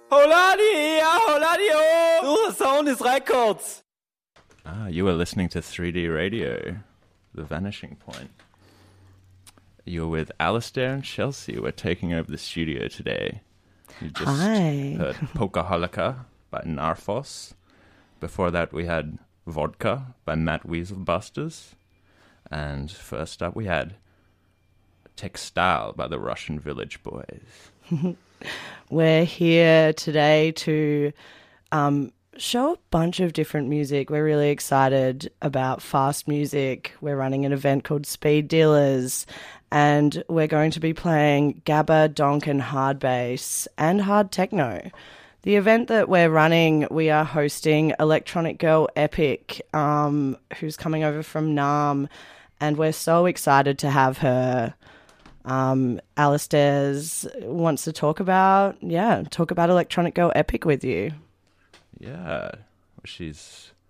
Holadio! Du Sound is Records! You are listening to 3D Radio, The Vanishing Point. You're with Alistair and Chelsea. We're taking over the studio today. You just heard Pokaholika by Narfos. Before that, we had Vodka by Matt Weaselbusters. And first up, we had Textile by the Russian Village Boys. We're here today to show a bunch of different music. We're really excited about fast music. We're running an event called Speed Dealers, and we're going to be playing Gabba, Donk and hard bass and hard techno. The event that we're running, we are hosting Electronic Girl Epic, who's coming over from Nam, and we're so excited to have her. Alistair's wants to talk about Electronic Girl Epic with you. Yeah, she's